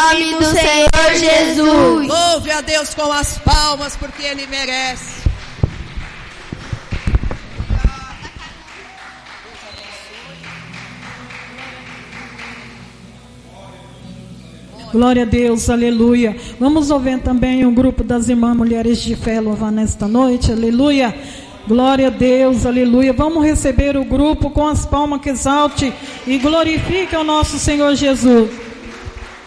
nome do Senhor Jesus. Louve a Deus com as palmas, porque Ele merece. Glória a Deus, aleluia. Vamos ouvir também um grupo das irmãs mulheres de fé louvar nesta noite, aleluia. Glória a Deus, aleluia. Vamos receber o grupo com as palmas que exalte e glorifique ao nosso Senhor Jesus.